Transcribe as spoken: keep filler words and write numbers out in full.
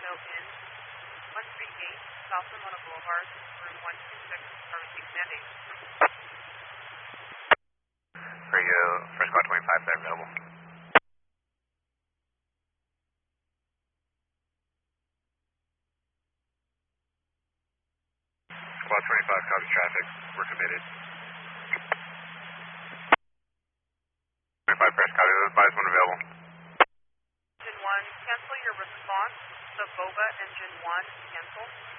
Echo Inn, one three eight South Ramona Boulevard, room one two six, Pharmacy Sandy. Radio, First Squad twenty-five, they're available. Squad twenty-five, copy traffic, we're committed. twenty-five, First copy, advise one available. Engine one, cancel your response. The Boba Engine one, cancel.